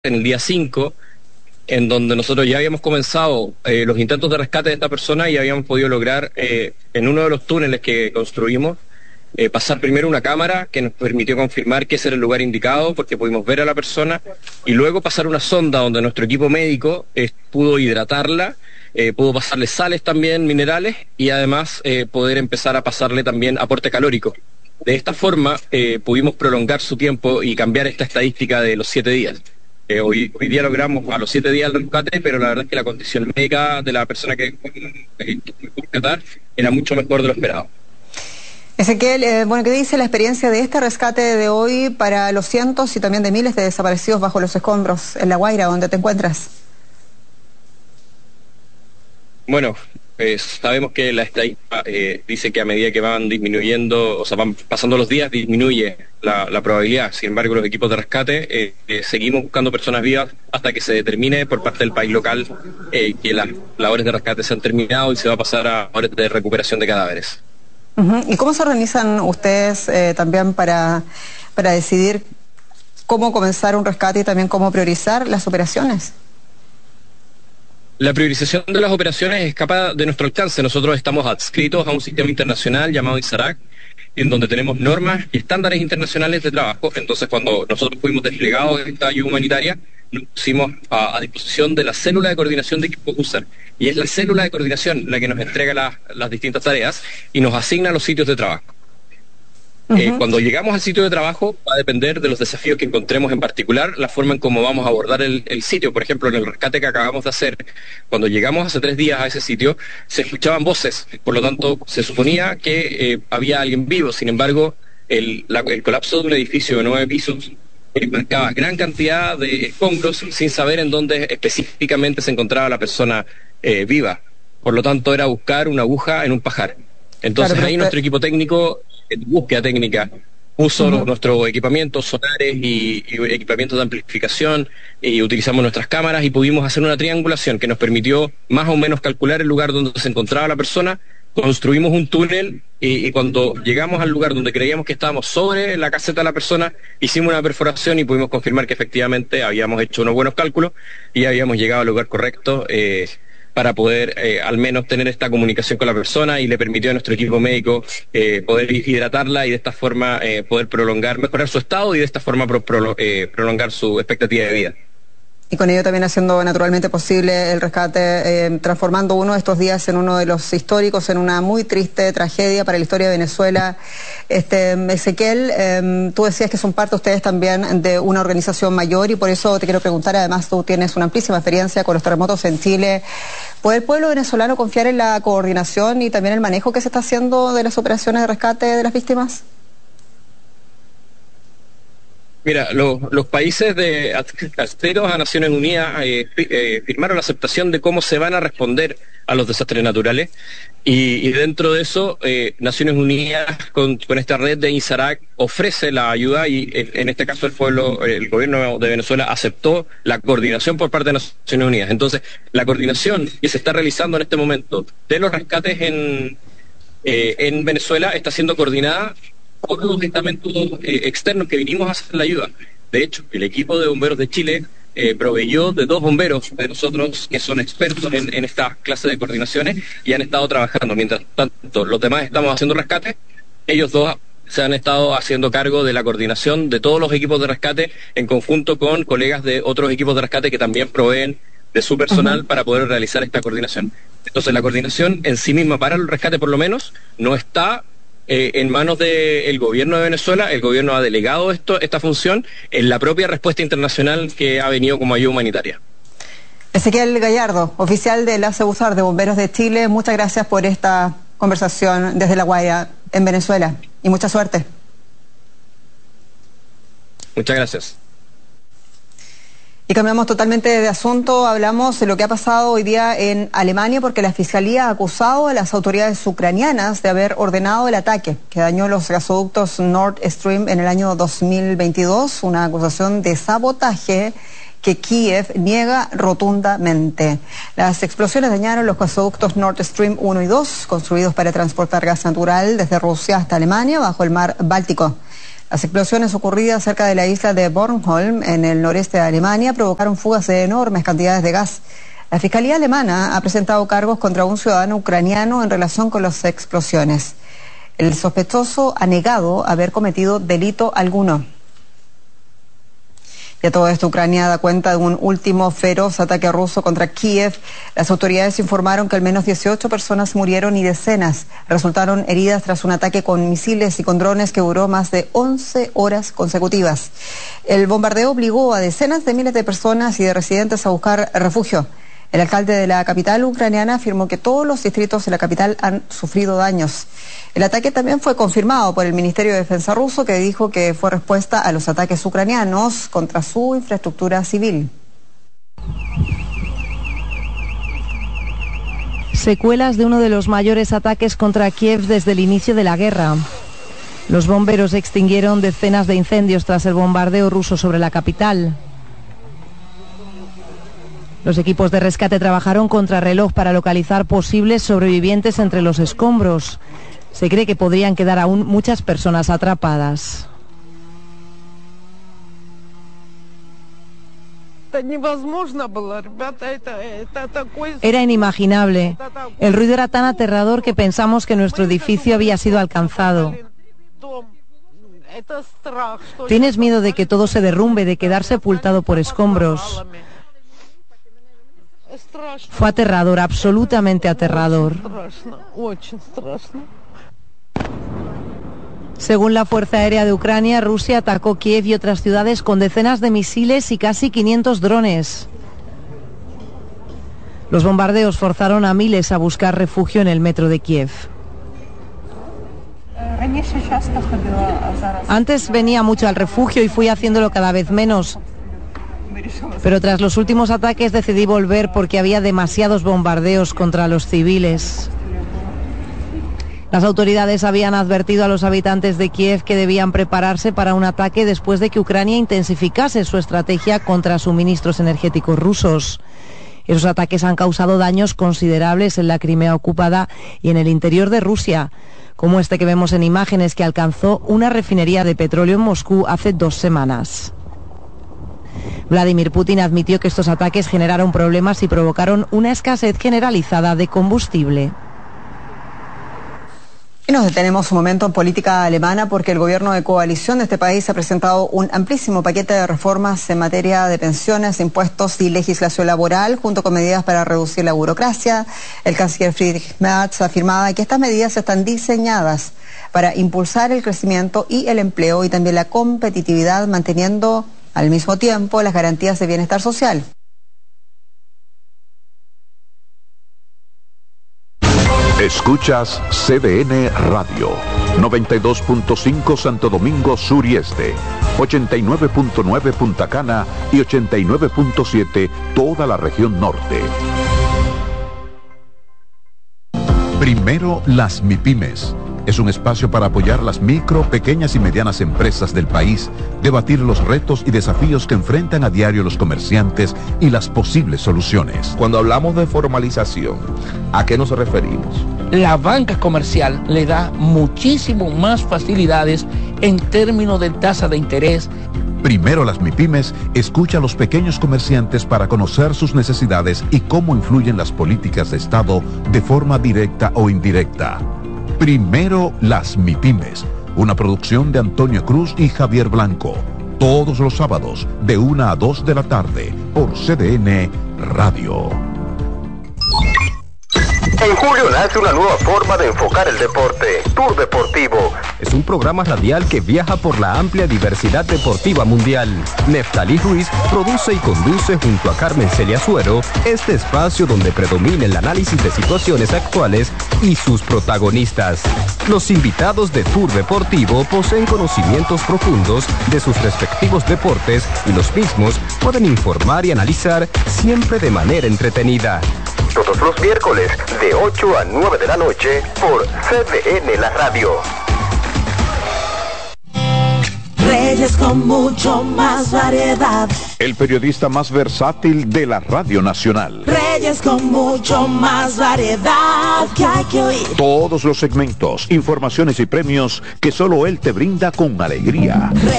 en el día 5, en donde nosotros ya habíamos comenzado los intentos de rescate de esta persona y habíamos podido lograr en uno de los túneles que construimos pasar primero una cámara que nos permitió confirmar que ese era el lugar indicado porque pudimos ver a la persona, y luego pasar una sonda donde nuestro equipo médico pudo hidratarla, pudo pasarle sales también, minerales, y además poder empezar a pasarle también aporte calórico. De esta forma pudimos prolongar su tiempo y cambiar esta estadística de los 7 días. Hoy día logramos a los 7 días el rescate, pero la verdad es que la condición médica de la persona que rescatar era mucho mejor de lo esperado. Ezequiel, ¿qué dice la experiencia de este rescate de hoy para los cientos y también de miles de desaparecidos bajo los escombros en La Guaira, donde te encuentras? Bueno, sabemos que la estadística dice que a medida que van disminuyendo, o sea, van pasando los días, disminuye la probabilidad. Sin embargo, los equipos de rescate seguimos buscando personas vivas hasta que se determine por parte del país local que las labores de rescate se han terminado y se va a pasar a labores de recuperación de cadáveres. ¿Y cómo se organizan ustedes también para decidir cómo comenzar un rescate y también cómo priorizar las operaciones? La priorización de las operaciones escapa de nuestro alcance. Nosotros estamos adscritos a un sistema internacional llamado ISARAC, en donde tenemos normas y estándares internacionales de trabajo. Entonces, cuando nosotros fuimos desplegados en esta ayuda humanitaria, nos pusimos a disposición de la célula de coordinación de equipos USAR. Y es la célula de coordinación la que nos entrega las distintas tareas y nos asigna los sitios de trabajo. Cuando llegamos al sitio de trabajo va a depender de los desafíos que encontremos, en particular la forma en cómo vamos a abordar el sitio. Por ejemplo, en el rescate que acabamos de hacer, cuando llegamos hace 3 días a ese sitio, se escuchaban voces, por lo tanto se suponía que había alguien vivo. Sin embargo, el colapso de un edificio de 9 pisos marcaba gran cantidad de escombros sin saber en dónde específicamente se encontraba la persona viva. Por lo tanto, era buscar una aguja en un pajar. Entonces ahí nuestro equipo técnico de búsqueda técnica puso nuestros equipamientos sonares y equipamientos de amplificación, y utilizamos nuestras cámaras y pudimos hacer una triangulación que nos permitió más o menos calcular el lugar donde se encontraba la persona. Construimos un túnel y cuando llegamos al lugar donde creíamos que estábamos sobre la caseta de la persona, hicimos una perforación y pudimos confirmar que efectivamente habíamos hecho unos buenos cálculos y habíamos llegado al lugar correcto para poder al menos tener esta comunicación con la persona, y le permitió a nuestro equipo médico poder hidratarla y de esta forma poder mejorar su estado y de esta forma prolongar su expectativa de vida. Y con ello también haciendo naturalmente posible el rescate, transformando uno de estos días en uno de los históricos, en una muy triste tragedia para la historia de Venezuela. Ezequiel, tú decías que son parte ustedes también de una organización mayor, y por eso te quiero preguntar, además tú tienes una amplísima experiencia con los terremotos en Chile. ¿Puede el pueblo venezolano confiar en la coordinación y también el manejo que se está haciendo de las operaciones de rescate de las víctimas? Mira, los países adscritos a Naciones Unidas firmaron la aceptación de cómo se van a responder a los desastres naturales, y dentro de eso Naciones Unidas con esta red de ISARAC ofrece la ayuda, y en este caso el gobierno de Venezuela aceptó la coordinación por parte de Naciones Unidas. Entonces, la coordinación que se está realizando en este momento de los rescates en Venezuela está siendo coordinada por los estamentos externos que vinimos a hacer la ayuda. De hecho, el equipo de bomberos de Chile proveyó de 2 bomberos de nosotros que son expertos en esta clase de coordinaciones y han estado trabajando. Mientras tanto, los demás estamos haciendo rescate, ellos 2 se han estado haciendo cargo de la coordinación de todos los equipos de rescate en conjunto con colegas de otros equipos de rescate que también proveen de su personal para poder realizar esta coordinación. Entonces, la coordinación en sí misma para el rescate, por lo menos, no está en manos del gobierno de Venezuela. El gobierno ha delegado esta función en la propia respuesta internacional que ha venido como ayuda humanitaria. Ezequiel Gallardo, oficial del ACEUSAR de Bomberos de Chile, muchas gracias por esta conversación desde La Guaira, en Venezuela, y mucha suerte. Muchas gracias. Y cambiamos totalmente de asunto, hablamos de lo que ha pasado hoy día en Alemania, porque la Fiscalía ha acusado a las autoridades ucranianas de haber ordenado el ataque que dañó los gasoductos Nord Stream en el año 2022, una acusación de sabotaje que Kiev niega rotundamente. Las explosiones dañaron los gasoductos Nord Stream 1 y 2, construidos para transportar gas natural desde Rusia hasta Alemania bajo el mar Báltico. Las explosiones ocurridas cerca de la isla de Bornholm, en el noreste de Alemania, provocaron fugas de enormes cantidades de gas. La Fiscalía alemana ha presentado cargos contra un ciudadano ucraniano en relación con las explosiones. El sospechoso ha negado haber cometido delito alguno. Y a todo esto, Ucrania da cuenta de un último feroz ataque ruso contra Kiev. Las autoridades informaron que al menos 18 personas murieron y decenas resultaron heridas tras un ataque con misiles y con drones que duró más de 11 horas consecutivas. El bombardeo obligó a decenas de miles de personas y de residentes a buscar refugio. El alcalde de la capital ucraniana afirmó que todos los distritos de la capital han sufrido daños. El ataque también fue confirmado por el Ministerio de Defensa ruso, que dijo que fue respuesta a los ataques ucranianos contra su infraestructura civil. Secuelas de uno de los mayores ataques contra Kiev desde el inicio de la guerra. Los bomberos extinguieron decenas de incendios tras el bombardeo ruso sobre la capital. Los equipos de rescate trabajaron contrarreloj para localizar posibles sobrevivientes entre los escombros. Se cree que podrían quedar aún muchas personas atrapadas. Era inimaginable. El ruido era tan aterrador que pensamos que nuestro edificio había sido alcanzado. Tienes miedo de que todo se derrumbe, de quedar sepultado por escombros. Fue aterrador, absolutamente aterrador. Según la Fuerza Aérea de Ucrania, Rusia atacó Kiev y otras ciudades con decenas de misiles y casi 500 drones. Los bombardeos forzaron a miles a buscar refugio en el metro de Kiev. Antes venía mucho al refugio y fui haciéndolo cada vez menos. Pero tras los últimos ataques decidí volver porque había demasiados bombardeos contra los civiles. Las autoridades habían advertido a los habitantes de Kiev que debían prepararse para un ataque después de que Ucrania intensificase su estrategia contra suministros energéticos rusos. Esos ataques han causado daños considerables en la Crimea ocupada y en el interior de Rusia, como este que vemos en imágenes que alcanzó una refinería de petróleo en Moscú hace 2 semanas. Vladimir Putin admitió que estos ataques generaron problemas y provocaron una escasez generalizada de combustible. Y nos detenemos un momento en política alemana porque el gobierno de coalición de este país ha presentado un amplísimo paquete de reformas en materia de pensiones, impuestos y legislación laboral, junto con medidas para reducir la burocracia. El canciller Friedrich Merz afirmaba que estas medidas están diseñadas para impulsar el crecimiento y el empleo y también la competitividad, manteniendo al mismo tiempo las garantías de bienestar social. Escuchas CDN Radio, 92.5 Santo Domingo Sur y Este, 89.9 Punta Cana y 89.7 toda la región norte. Primero las MIPYMES. Es un espacio para apoyar las micro, pequeñas y medianas empresas del país, debatir los retos y desafíos que enfrentan a diario los comerciantes y las posibles soluciones. Cuando hablamos de formalización, ¿a qué nos referimos? La banca comercial le da muchísimo más facilidades en términos de tasa de interés. Primero las MIPYMES escucha a los pequeños comerciantes para conocer sus necesidades y cómo influyen las políticas de Estado de forma directa o indirecta. Primero las MIPYMES, una producción de Antonio Cruz y Javier Blanco. Todos los sábados de 1 a 2 de la tarde por CDN Radio. En julio nace una nueva forma de enfocar el deporte, Tour Deportivo. Es un programa radial que viaja por la amplia diversidad deportiva mundial. Neftalí Ruiz produce y conduce junto a Carmen Celia Suero este espacio donde predomina el análisis de situaciones actuales y sus protagonistas. Los invitados de Tour Deportivo poseen conocimientos profundos de sus respectivos deportes y los mismos pueden informar y analizar siempre de manera entretenida. Todos los miércoles de 8 a 9 de la noche por CDN La Radio. Reyes con mucho más variedad. El periodista más versátil de la Radio Nacional. Reyes con mucho más variedad que hay que oír. Todos los segmentos, informaciones y premios que solo él te brinda con alegría.